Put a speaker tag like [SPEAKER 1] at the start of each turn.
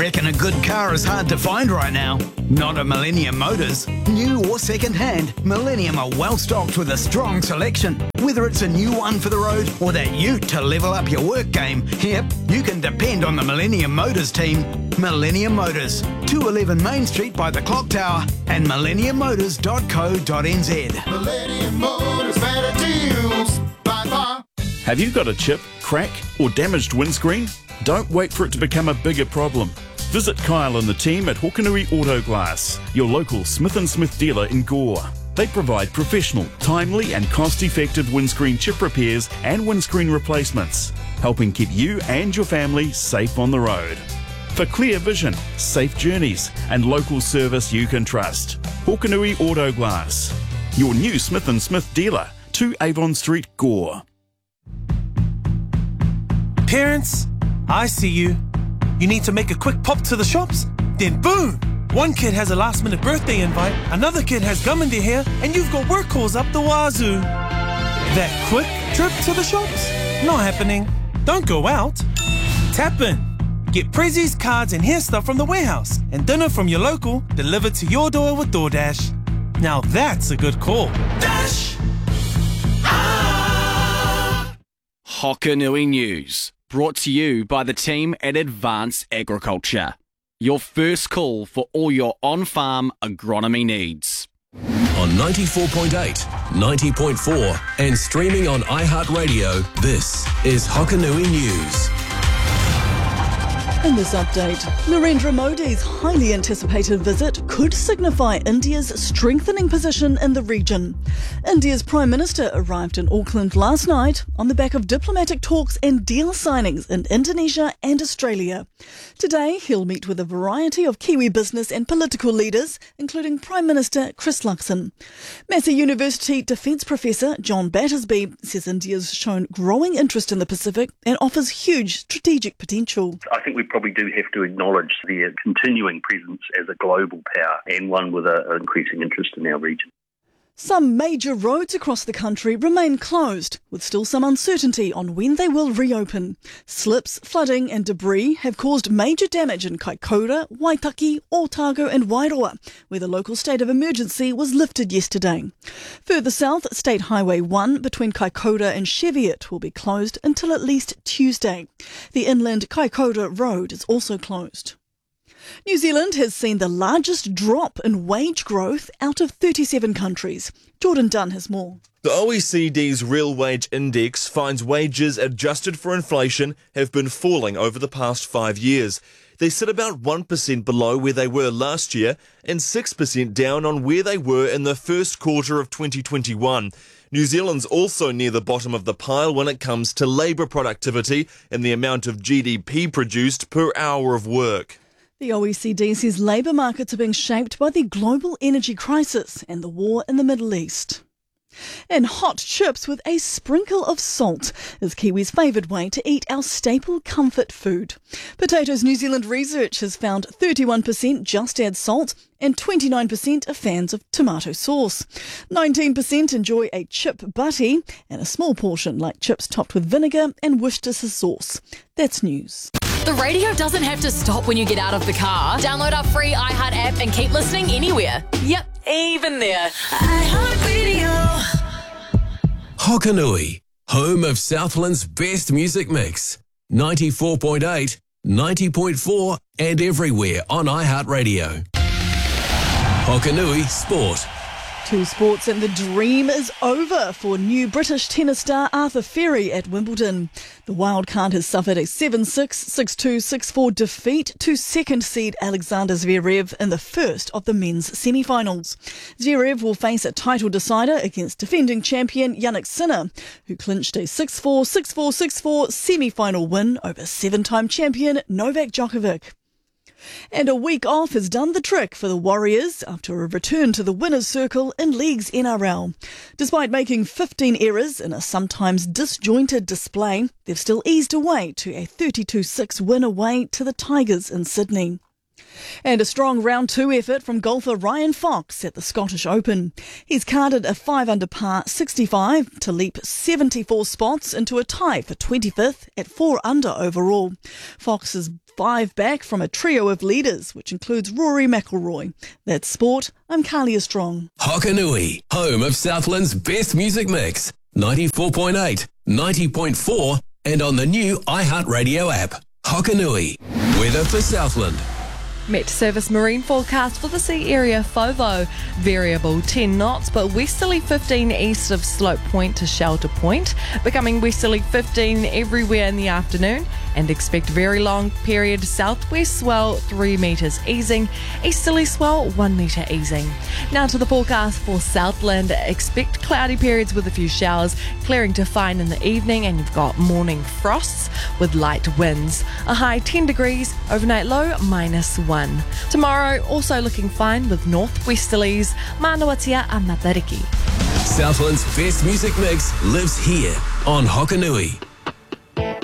[SPEAKER 1] Reckon a good car is hard to find right now? Not at Millennium Motors. New or second-hand, Millennium are well stocked with a strong selection. Whether it's a new one for the road or that ute to level up your work game, yep, you can depend on the Millennium Motors team. Millennium Motors, 211 Main Street by the Clock Tower and millenniummotors.co.nz.
[SPEAKER 2] Millennium Motors, better deals by far.
[SPEAKER 3] Have you got a chip, crack or damaged windscreen? Don't wait for it to become a bigger problem. Visit Kyle and the team at Hokanui Auto Glass, your local Smith & Smith dealer in Gore. They provide professional, timely and cost-effective windscreen chip repairs and windscreen replacements, helping keep you and your family safe on the road. For clear vision, safe journeys and local service you can trust, Hokanui Auto Glass, your new Smith & Smith dealer, 2 Avon Street, Gore.
[SPEAKER 4] Parents, I see you. You need to make a quick pop to the shops? Then boom! One kid has a last-minute birthday invite, another kid has gum in their hair, and you've got work calls up the wazoo. That quick trip to the shops? Not happening. Don't go out. Tap in. Get prezzies, cards, and hair stuff from the warehouse, and dinner from your local delivered to your door with DoorDash. Now that's a good call. Dash!
[SPEAKER 5] Hokanui News, brought to you by the team at Advance Agriculture. Your first call for all your on-farm agronomy needs.
[SPEAKER 6] On 94.8, 90.4 and streaming on iHeartRadio, this is Hokanui News.
[SPEAKER 7] In this update, Narendra Modi's highly anticipated visit could signify India's strengthening position in the region. India's Prime Minister arrived in Auckland last night on the back of diplomatic talks and deal signings in Indonesia and Australia. Today, he'll meet with a variety of Kiwi business and political leaders, including Prime Minister Chris Luxon. Massey University Defence Professor John Battersby says India's shown growing interest in the Pacific and offers huge strategic potential.
[SPEAKER 8] I think we probably do have to acknowledge their continuing presence as a global power and one with an increasing interest in our region.
[SPEAKER 7] Some major roads across the country remain closed, with still some uncertainty on when they will reopen. Slips, flooding and debris have caused major damage in Kaikoura, Waitaki, Otago and Wairoa, where the local state of emergency was lifted yesterday. Further south, State Highway 1 between Kaikoura and Cheviot will be closed until at least Tuesday. The inland Kaikoura Road is also closed. New Zealand has seen the largest drop in wage growth out of 37 countries. Jordan Dunn has more.
[SPEAKER 9] The OECD's Real Wage Index finds wages adjusted for inflation have been falling over the past 5 years. They sit about 1% below where they were last year and 6% down on where they were in the first quarter of 2021. New Zealand's also near the bottom of the pile when it comes to labour productivity and the amount of GDP produced per hour of work.
[SPEAKER 7] The OECD says labour markets are being shaped by the global energy crisis and the war in the Middle East. And hot chips with a sprinkle of salt is Kiwis' favoured way to eat our staple comfort food. Potatoes New Zealand research has found 31% just add salt and 29% are fans of tomato sauce. 19% enjoy a chip butty and a small portion like chips topped with vinegar and Worcestershire sauce. That's news.
[SPEAKER 10] The radio doesn't have to stop when you get out of the car. Download our free iHeart app and keep listening anywhere. Yep, even there. iHeartRadio.
[SPEAKER 6] Hokanui, home of Southland's best music mix. 94.8, 90.4 and everywhere on iHeartRadio. Hokanui Sport.
[SPEAKER 7] To sports, and the dream is over for new British tennis star Arthur Ferry at Wimbledon. The wildcard has suffered a 7-6, 6-2, 6-4 defeat to second seed Alexander Zverev in the first of the men's semi-finals. Zverev will face a title decider against defending champion Jannik Sinner, who clinched a 6-4, 6-4, 6-4 semi-final win over seven-time champion Novak Djokovic. And a week off has done the trick for the Warriors after a return to the winner's circle in League's NRL. Despite making 15 errors in a sometimes disjointed display, they've still eased away to a 32-6 win away to the Tigers in Sydney. And a strong round 2 effort from golfer Ryan Fox at the Scottish Open. He's carded a 5-under par 65 to leap 74 spots into a tie for 25th at 4 under overall. Fox is 5 back from a trio of leaders, which includes Rory McIlroy. That's sport. I'm Kalia Strong.
[SPEAKER 6] Hokanui, home of Southland's best music mix. 94.8, 90.4 and on the new iHeartRadio app. Hokanui, weather for Southland.
[SPEAKER 11] Met Service marine forecast for the sea area FOVO. Variable 10 knots, but westerly 15 east of Slope Point to Shelter Point. Becoming westerly 15 everywhere in the afternoon. And expect very long period southwest swell 3 metres easing. Easterly swell 1 metre easing. Now to the forecast for Southland. Expect cloudy periods with a few showers. Clearing to fine in the evening, and you've got morning frosts with light winds. A high 10 degrees, overnight low -1. Tomorrow, also looking fine with northwesterlies. Manawatia a Matariki.
[SPEAKER 6] Southland's best music mix lives here on Hokanui.